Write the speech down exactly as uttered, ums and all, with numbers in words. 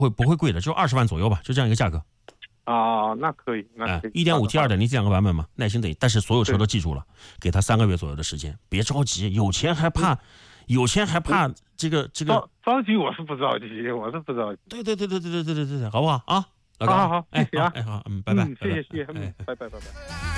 会不会贵的，就二十万左右吧，就这样一个价格。 啊，那可以，那可以。 一点五 T 二点零 T 两个版本嘛，耐心等，但是所有车都记住了，给他三个月左右的时间，别着急，有钱还怕，有钱还怕这个这个着急，我是不着急，我是不着急。 对对对对对对对对对对，好不好啊？老高， 好好好，谢谢啊， 哎好，嗯，拜拜， 谢谢谢谢，嗯，拜拜拜拜。